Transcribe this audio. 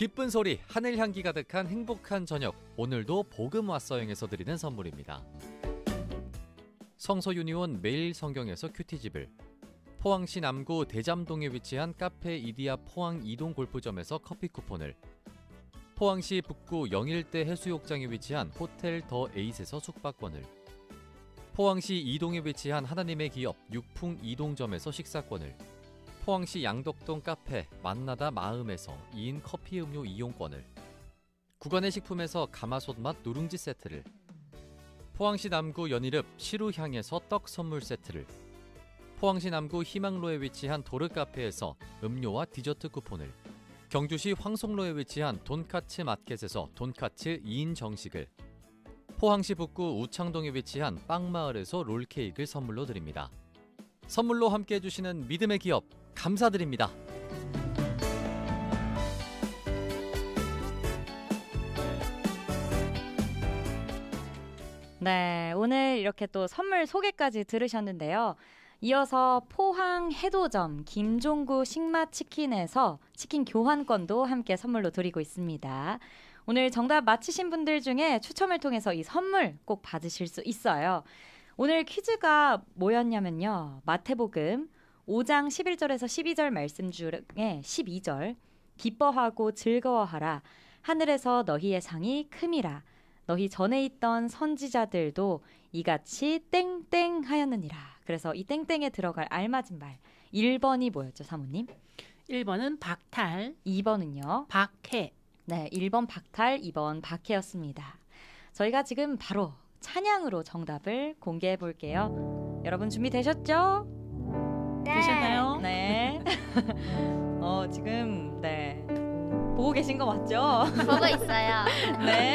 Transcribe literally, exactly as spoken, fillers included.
기쁜 소리, 하늘 향기 가득한 행복한 저녁. 오늘도 복음 왔어영에서 드리는 선물입니다. 성서 유니온 매일 성경에서 큐티집을, 포항시 남구 대잠동에 위치한 카페 이디야 포항 이동 골프점에서 커피 쿠폰을, 포항시 북구 영일대 해수욕장에 위치한 호텔 더 에잇에서 숙박권을, 포항시 이동에 위치한 하나님의 기업 육풍 이동점에서 식사권을, 포항시 양덕동 카페 만나다 마음에서 이인 커피 음료 이용권을, 구간의 식품에서 가마솥맛 누룽지 세트를, 포항시 남구 연일읍 시루향에서 떡 선물 세트를, 포항시 남구 희망로에 위치한 도르 카페에서 음료와 디저트 쿠폰을, 경주시 황송로에 위치한 돈카츠 마켓에서 돈카츠 이인 정식을, 포항시 북구 우창동에 위치한 빵마을에서 롤케이크를 선물로 드립니다. 선물로 함께 해주시는 믿음의 기업 감사드립니다. 네, 오늘 이렇게 또 선물 소개까지 들으셨는데요. 이어서 포항 해도점 김종구 식마치킨에서 치킨 교환권도 함께 선물로 드리고 있습니다. 오늘 정답 맞히신 분들 중에 추첨을 통해서 이 선물 꼭 받으실 수 있어요. 오늘 퀴즈가 뭐였냐면요. 마태복음 오 장 십일 절에서 십이 절 말씀 중에 십이 절, 기뻐하고 즐거워하라. 하늘에서 너희의 상이 큼이라. 너희 전에 있던 선지자들도 이같이 땡땡 하였느니라. 그래서 이 땡땡에 들어갈 알맞은 말 일 번이 뭐였죠, 사모님? 일 번은 박탈, 이 번은요? 박해. 네, 일 번 박탈, 이 번 박해였습니다. 저희가 지금 바로 찬양으로 정답을 공개해 볼게요. 여러분 준비되셨죠? 네. 되셨나요? 네. 어, 지금 네. 보고 계신 거 맞죠? 보고 있어요. 네.